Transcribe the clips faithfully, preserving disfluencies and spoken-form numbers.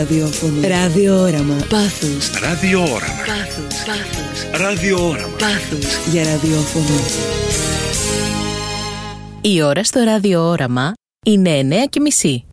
Ραδιόφωνο. Ραδιόραμα. Πάθος. Ραδιόραμα. Πάθος. Πάθος. Ραδιόραμα. Πάθος για ραδιόφωνο. Η ώρα στο ραδιόραμα είναι εννέα και μισή.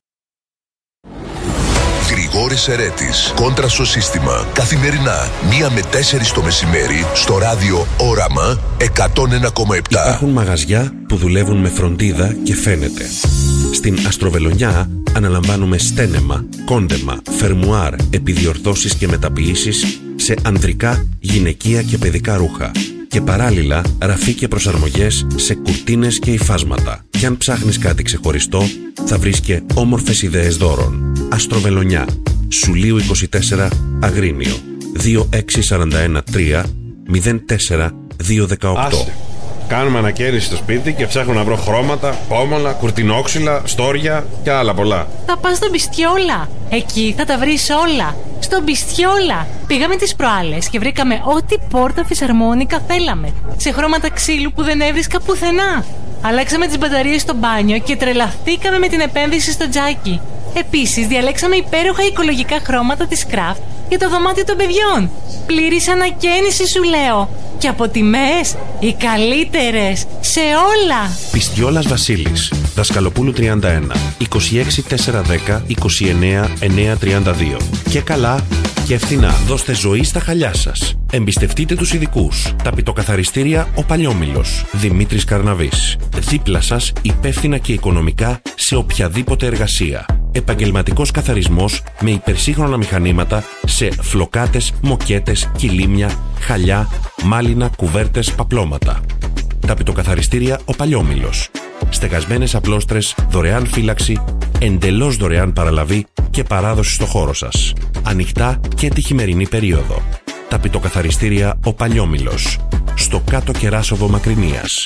Γρηγόρης Ερέτης, κόντρα στο σύστημα. Καθημερινά, μία με τέσσερις το μεσημέρι, στο ράδιο Όραμα εκατόν ένα κόμμα επτά. Υπάρχουν μαγαζιά που δουλεύουν με φροντίδα και φαίνεται. Στην Αστροβελονιά αναλαμβάνουμε στένεμα, κόντεμα, φερμουάρ, επιδιορθώσεις και μεταποιήσεις σε ανδρικά, γυναικεία και παιδικά ρούχα. Και παράλληλα ραφή και προσαρμογές σε κουρτίνες και υφάσματα. Κι αν ψάχνεις κάτι ξεχωριστό, θα βρεις και όμορφες ιδέες δώρων. Αστροβελονιά, Σουλίου είκοσι τέσσερα, Αγρίνιο, δύο έξι τέσσερα ένα τρία μηδέν τέσσερα δύο δεκαοκτώ. Άστε. Κάνουμε ανακαίνιση στο σπίτι και ψάχνω να βρω χρώματα, πόμολα, κουρτινόξυλα, στόρια και άλλα πολλά. Θα πας στον Μπιστιόλα. Εκεί θα τα βρεις όλα. Στον Μπιστιόλα. Πήγαμε τις προάλλες και βρήκαμε ό,τι πόρτα φυσαρμόνικα θέλαμε. Σε χρώματα ξύλου που δεν έβρισκα πουθενά. Αλλάξαμε τις μπαταρίες στο μπάνιο και τρελαθήκαμε με την επένδυση στο τζάκι. Επίσης, διαλέξαμε υπέροχα οικολογικά χρώματα της Craft για το δωμάτιο των παιδιών. Πλήρης ανακαίνιση, σου λέω. Και από τιμές, οι καλύτερες σε όλα. Πιστιόλας Βασίλης, Δασκαλοπούλου τριάντα ένα, είκοσι έξι τετρακόσια δέκα είκοσι εννέα εννιακόσια τριάντα δύο. Και καλά και φθηνά. Δώστε ζωή στα χαλιά σας. Εμπιστευτείτε τους ειδικούς. Τα πιτοκαθαριστήρια Ο Παλιόμηλος. Δημήτρης Καρναβής. Δίπλα σας, υπεύθυνα και οικονομικά σε οποιαδήποτε εργασία. Επαγγελματικός καθαρισμός με υπερσύγχρονα μηχανήματα σε φλοκάτες, μοκέτες, κιλίμια, χαλιά, μάλινα, κουβέρτες, παπλώματα. Ταπητοκαθαριστήρια Ο Παλιόμηλος. Στεγασμένες απλώστρες, δωρεάν φύλαξη, εντελώς δωρεάν παραλαβή και παράδοση στο χώρο σας. Ανοιχτά και τη χειμερινή περίοδο. Ταπητοκαθαριστήρια Ο Παλιόμηλος. Στο Κάτω Κεράσοβο Μακρινίας.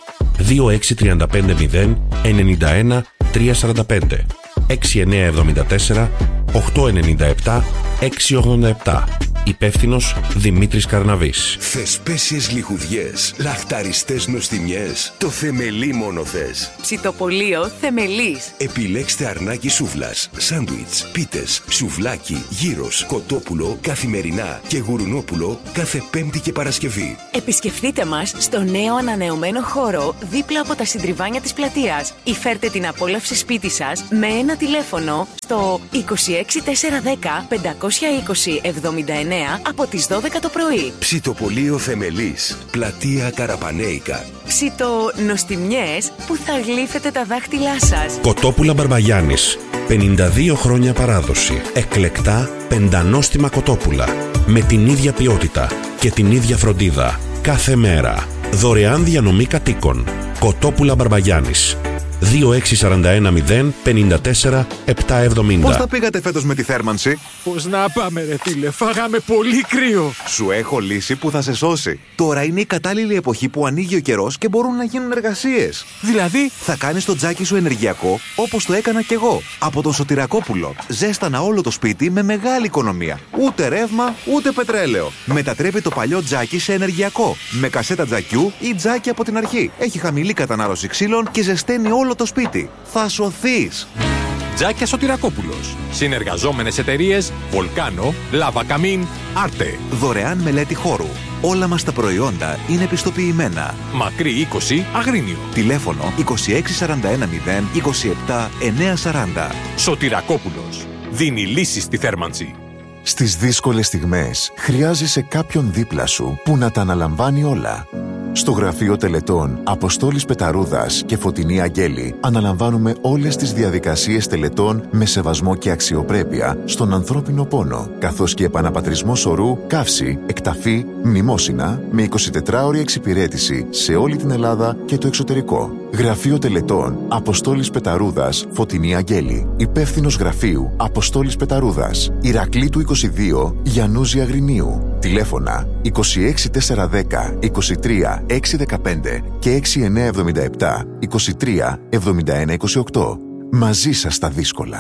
δύο έξι τρία πέντε μηδέν εννιά ένα τρία τέσσερα πέντε έξι εννιά εβδομήντα τέσσερα οκτώ εννιά επτά έξι ογδόντα επτά. Υπεύθυνος Δημήτρης Καρναβής. Θεσπέσιες λιχουδιές, λαχταριστές νοστιμιές, το θεμελί μόνο θες. Ψητοπολείο Θεμελής. Επιλέξτε αρνάκι σούβλας, σάντουιτς, πίτες, σουβλάκι, γύρος, κοτόπουλο καθημερινά και γουρουνόπουλο κάθε Πέμπτη και Παρασκευή. Επισκεφτείτε μας στο νέο ανανεωμένο χώρο δίπλα από τα συντριβάνια της πλατείας ή φέρτε την απόλαυση σπίτι σας με ένα τηλέφωνο στο είκοσι έξι τετρακόσια δέκα πεντακόσια είκοσι εβδομήντα εννέα από τις δώδεκα το πρωί. Ψητοπολείο Θεμελής, πλατεία Καραπανέικα. Ψητονοστιμιές που θα γλύφετε τα δάχτυλά σας. Κοτόπουλα Μπαρμπαγιάννης. πενήντα δύο χρόνια παράδοση. Εκλεκτά πεντανόστιμα κοτόπουλα. Με την ίδια ποιότητα και την ίδια φροντίδα. Κάθε μέρα. Δωρεάν διανομή κατοίκων. Κοτόπουλα Μπαρμπαγιάννης. δύο έξι τέσσερα ένα μηδέν πέντε τέσσερα επτά εβδομήντα. Πώς θα πήγατε φέτος με τη θέρμανση? Πώς να πάμε ρε φίλε, φάγαμε πολύ κρύο. Σου έχω λύση που θα σε σώσει. Τώρα είναι η κατάλληλη εποχή που ανοίγει ο καιρός και μπορούν να γίνουν εργασίες. Δηλαδή? Θα κάνεις το τζάκι σου ενεργειακό όπως το έκανα κι εγώ. Από τον Σωτηρακόπουλο. Ζέστανα όλο το σπίτι με μεγάλη οικονομία. Ούτε ρεύμα, ούτε πετρέλαιο. Μετατρέπει το παλιό τζάκι σε ενεργειακό. Με κασέτα τζακιού ή τζάκι από την αρχή. Έχει χαμηλή κατανάλωση ξύλων και ζεσταίνει όλο το σπίτι. Θα σωθείς. Τζάκια Σωτηρακόπουλος. Συνεργαζόμενες εταιρείες Βολκάνο, Λάβα Καμίν, Άρτε. Δωρεάν μελέτη χώρου. Όλα μας τα προϊόντα είναι πιστοποιημένα. Μακρύ είκοσι, Αγρίνιο. Τηλέφωνο είκοσι έξι σαράντα ένα μηδέν είκοσι επτά εννιακόσια σαράντα. Σωτηρακόπουλος. Δίνει λύσεις στη θέρμανση. Στις δύσκολες στιγμές χρειάζεσαι κάποιον δίπλα σου που να τα αναλαμβάνει όλα. Στο γραφείο τελετών Αποστόλης Πεταρούδας και Φωτεινή Αγγέλη αναλαμβάνουμε όλες τις διαδικασίες τελετών με σεβασμό και αξιοπρέπεια στον ανθρώπινο πόνο, καθώς και επαναπατρισμό σωρού, καύση, εκταφή, μνημόσυνα με εικοσιτετράωρη εξυπηρέτηση σε όλη την Ελλάδα και το εξωτερικό. Γραφείο τελετών Αποστόλης Πεταρούδας Φωτεινή Αγγέλη. Υπεύθυνος γραφείου Αποστόλης Πεταρούδας. Ηρακλήτου είκοσι δύο, Γιαννούζη Αγρινίου. Τηλέφωνα είκοσι έξι τετρακόσια δέκα είκοσι τρία έξι δεκαπέντε και έξι εννιά εβδομήντα επτά είκοσι τρία εβδομήντα ένα είκοσι οκτώ. Μαζί σας στα δύσκολα.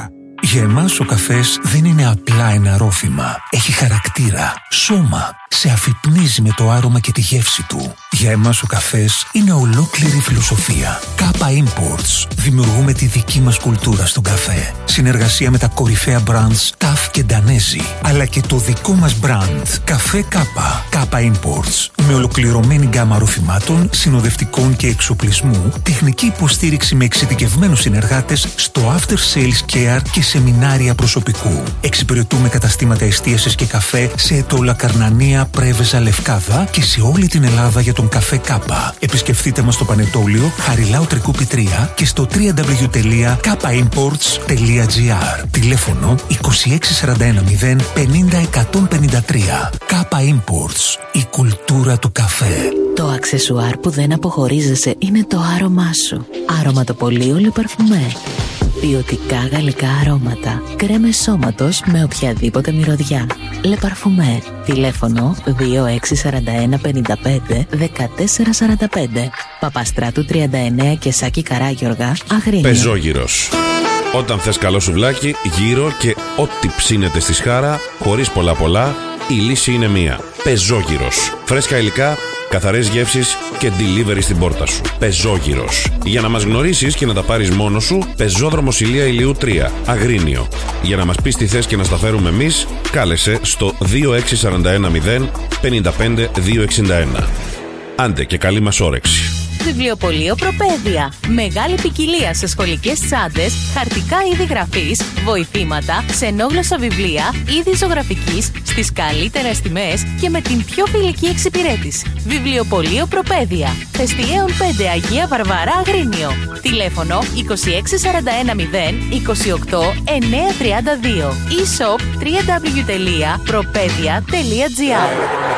Για εμάς ο καφές δεν είναι απλά ένα ρόφημα. Έχει χαρακτήρα, σώμα. Σε αφυπνίζει με το άρωμα και τη γεύση του. Για εμάς ο καφές είναι ολόκληρη φιλοσοφία. Κάπα Imports. Δημιουργούμε τη δική μας κουλτούρα στον καφέ. Συνεργασία με τα κορυφαία brands Ταφ και Ντανέζι. Αλλά και το δικό μας brand. Καφέ Κάπα. Κάπα Imports. Με ολοκληρωμένη γκάμα ροφημάτων, συνοδευτικών και εξοπλισμού, τεχνική υποστήριξη με εξειδικευμένους συνεργάτες στο after sales care και σεμινάρια προσωπικού. Εξυπηρετούμε καταστήματα εστίασης και καφέ σε Ετώλα, Καρνανία, Πρέβεζα, Λευκάδα και σε όλη την Ελλάδα για τον καφέ Κάπα. Επισκεφτείτε μας στο Πανετόλιο, Χαριλάου Τρικούπη τρία και στο double-u double-u double-u τελεία κάπα imports τελεία gr. Τηλέφωνο είκοσι έξι σαράντα ένα μηδέν πενήντα εκατόν πενήντα τρία. Κάπα Imports. Η κουλτούρα του καφέ. Το αξεσουάρ που δεν αποχωρίζεσαι είναι το άρωμά σου. Αρωματοπολείο Le Parfumé. Ποιοτικά γαλλικά αρώματα. Κρέμες σώματος με οποιαδήποτε μυρωδιά. Le Parfumé. Τηλέφωνο δύο έξι σαράντα ένα πενήντα πέντε δεκατέσσερα σαράντα πέντε. Παπαστράτου τριάντα εννέα και Σάκη Καράγιοργα, Αγρίνιο. Πεζόγυρος. Όταν θες καλό σουβλάκι, γύρω και ό,τι ψήνεται στη σχάρα, χωρίς πολλά πολλά, η λύση είναι μία. Πεζόγυρος. Φρέσκα υλικά, καθαρές γεύσεις και delivery στην πόρτα σου. Πεζόγυρος. Για να μας γνωρίσεις και να τα πάρεις μόνος σου, Πεζόδρομος Ηλία Ηλιού τρία, Αγρίνιο. Για να μας πεις τι θες και να στα φέρουμε εμείς, κάλεσε στο δύο έξι σαράντα ένα μηδέν πενήντα πέντε δύο εξήντα ένα. Άντε και καλή μας όρεξη. Βιβλιοπωλείο Προπαίδεια. Μεγάλη ποικιλία σε σχολικές τσάντες, χαρτικά είδη γραφής, βοηθήματα, ξενόγλωσσα βιβλία, είδη ζωγραφικής, στις καλύτερες τιμές και με την πιο φιλική εξυπηρέτηση. Βιβλιοπωλείο Προπαίδεια. Θεστιέων πέντε, Αγία Βαρβαρά, Αγρίνιο. Τηλέφωνο είκοσι έξι σαράντα ένα μηδέν είκοσι οκτώ εννιακόσια τριάντα δύο. e-shop double-u double-u double-u τελεία προπαίδεια τελεία gr.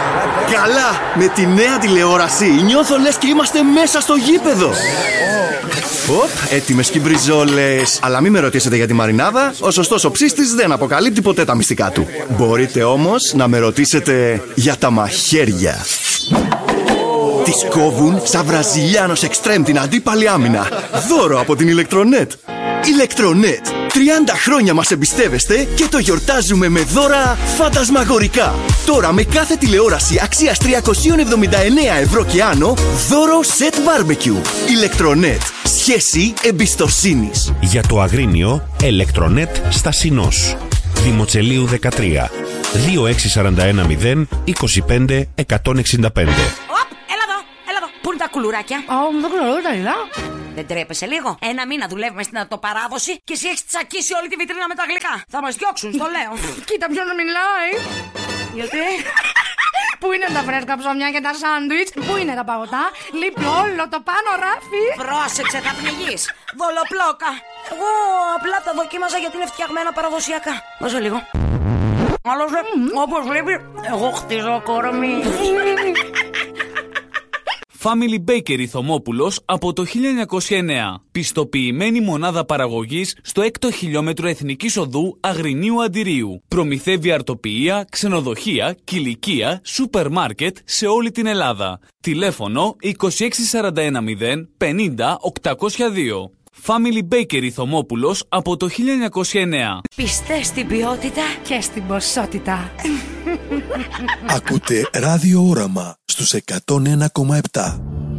Καλά! Με τη νέα τηλεόραση νιώθω λες και είμαστε μέσα στο γήπεδο. Οπ, έτοιμες και μπριζόλες. Αλλά μην με ρωτήσετε για τη μαρινάδα. Ο σωστός οψίστης δεν αποκαλύπτει ποτέ τα μυστικά του. Μπορείτε όμως να με ρωτήσετε για τα μαχαίρια. Τις κόβουν σαν Βραζιλιάνος εξτρέμ την αντίπαλη άμυνα. Δώρο από την Ηλεκτρονέτ. Ηλεκτρονέτ. τριάντα χρόνια μας εμπιστεύεστε και το γιορτάζουμε με δώρα φαντασμαγορικά. Τώρα με κάθε τηλεόραση αξίας τριακόσια εβδομήντα εννέα ευρώ και άνω, δώρο σετ μπάρμπεκιου. Ηλεκτρονέτ. Σχέση εμπιστοσύνης. Για το Αγρίνιο, Ηλεκτρονέτ στα Συνός. Δημοτσελείου δεκατρία. δύο έξι σαράντα ένα μηδέν είκοσι πέντε εκατόν εξήντα πέντε. Οπ, έλα εδώ, έλα εδώ. Πού είναι τα κουλουράκια? Α, δεν ξέρω, τα είδα. Δεν τρέπεσαι λίγο? Ένα μήνα δουλεύουμε στην αυτοπαράδοση και εσύ έχεις τσακίσει όλη τη βιτρίνα με τα γλυκά. Θα μας διώξουν, στο λέω. Κοίτα ποιος μιλάει. Γιατί? Πού είναι τα φρέσκα ψωμιά και τα σάντουιτς? Πού είναι τα παγωτά? Λείπει όλο το πάνω ράφι. Πρόσεξε, θα πνιγείς. Δολοπλόκα. Εγώ απλά τα δοκίμαζα γιατί είναι φτιαγμένα παραδοσιακά. Δώσε λίγο. Άλλος, όπως βλέπει, εγώ χτίζω κορμί. Family Bakery Θωμόπουλος από το χίλια εννιακόσια εννέα. Πιστοποιημένη μονάδα παραγωγής στο έκτο χιλιόμετρο Εθνικής Οδού Αγρινίου Αντιρίου. Προμηθεύει αρτοποιεία, ξενοδοχεία, κηλικεία, σούπερ μάρκετ σε όλη την Ελλάδα. Τηλέφωνο είκοσι έξι σαράντα ένα μηδέν πενήντα οκτακόσια δύο. Family Bakery Θωμόπουλος από το χίλια εννιακόσια εννέα. Πιστές στην ποιότητα και στην ποσότητα. Ακούτε Ράδιο Όραμα στους εκατόν ένα κόμμα επτά.